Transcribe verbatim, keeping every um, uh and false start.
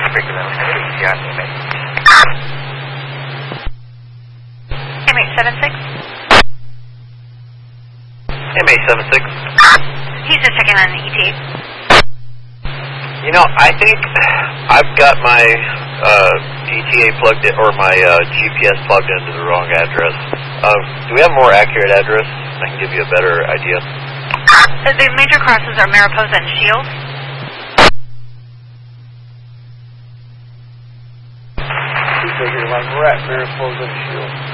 Victor, that was going to be easy on me, mate. M eight seven six. M eight seven six. He's just checking on the E T A. You know, I think I've got my uh, E T A plugged in, or my uh, G P S plugged into the wrong address. Uh, do we have a more accurate address? I can give you a better idea. Uh, the major crosses are Mariposa and Shields. We're at Mariposa and Shields.